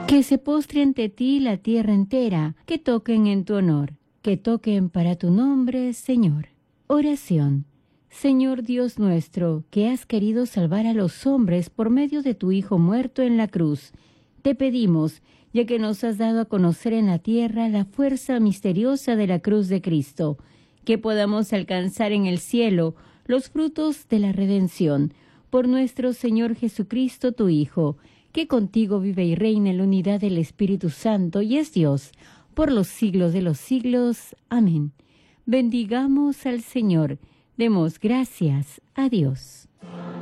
Que se postre ante ti la tierra entera, que toquen en tu honor, que toquen para tu nombre, Señor. Oración. Señor Dios nuestro, que has querido salvar a los hombres por medio de tu Hijo muerto en la cruz, te pedimos, ya que nos has dado a conocer en la tierra la fuerza misteriosa de la cruz de Cristo, que podamos alcanzar en el cielo los frutos de la redención, por nuestro Señor Jesucristo, tu Hijo, que contigo vive y reina en la unidad del Espíritu Santo y es Dios, por los siglos de los siglos. Amén. Bendigamos al Señor. Demos gracias a Dios.